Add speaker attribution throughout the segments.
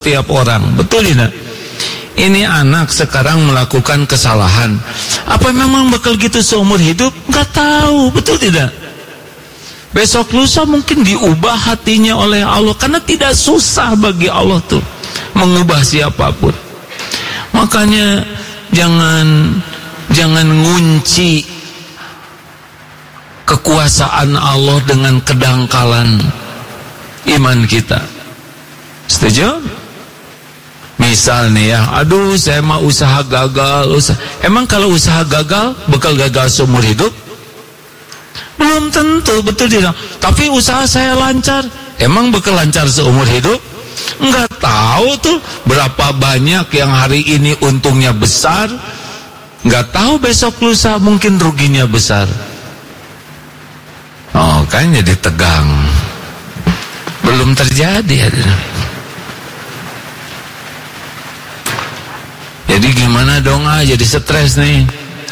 Speaker 1: tiap orang, betul tidak? Ini anak sekarang melakukan kesalahan, apa memang bakal gitu seumur hidup? Nggak tahu, betul tidak? Besok lusa mungkin diubah hatinya oleh Allah, karena tidak susah bagi Allah tuh mengubah siapapun. Makanya jangan ngunci kekuasaan Allah dengan kedangkalan iman kita. Setuju? Misal nih ya, aduh saya mah usaha gagal. Emang kalau usaha gagal, bakal gagal seumur hidup? Belum tentu, betul tidak? Tapi usaha saya lancar, emang bakal lancar seumur hidup? Enggak tahu tuh berapa banyak yang hari ini untungnya besar, enggak tahu besok lusa mungkin ruginya besar. Oh kan jadi tegang. Belum terjadi. Jadi gimana dong, jadi stres nih.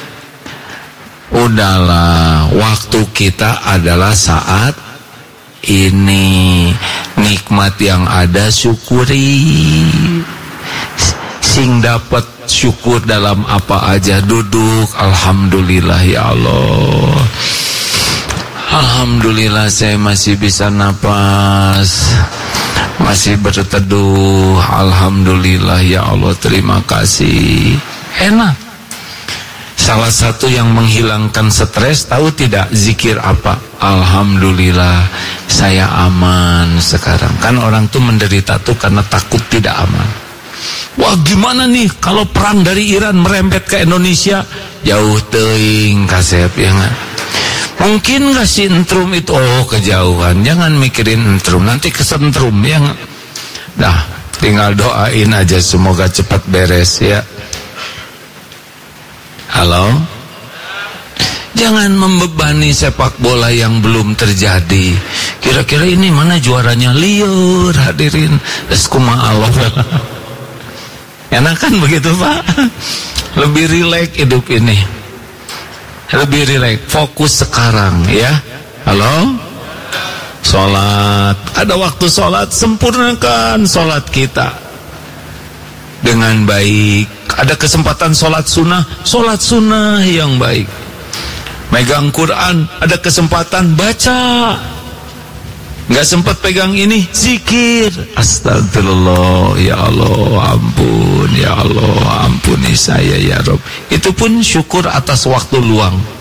Speaker 1: Udahlah, waktu kita adalah saat ini. Nikmat yang ada syukuri. Sing dapat syukur dalam apa aja. Duduk, alhamdulillah ya Allah. Alhamdulillah saya masih bisa napas, masih berteduh. Alhamdulillah ya Allah, terima kasih. Enak. Salah satu yang menghilangkan stres, tahu tidak zikir apa? Alhamdulillah saya aman sekarang. Kan orang tuh menderita tuh karena takut tidak aman. Wah gimana nih kalau perang dari Iran merembet ke Indonesia? Jauh teuing kasep ya nggak? Mungkin gak sih entrum itu? Oh kejauhan, jangan mikirin entrum, nanti kesentrum ya gak? Nah tinggal doain aja semoga cepat beres ya. Halo? Jangan membebani sepak bola yang belum terjadi. Kira-kira ini mana juaranya? Liur hadirin eskumah Allah. Enak kan begitu Pak? Lebih rileks hidup ini, lebih rileks, fokus sekarang ya. Halo? Sholat, ada waktu sholat, sempurnakan sholat kita dengan baik. Ada kesempatan sholat sunnah yang baik. Megang Quran, ada kesempatan baca. Gak sempat pegang ini, zikir. Astagfirullah, ya Allah, ampun, ya Allah, ampuni saya ya Rob. Itu pun syukur atas waktu luang.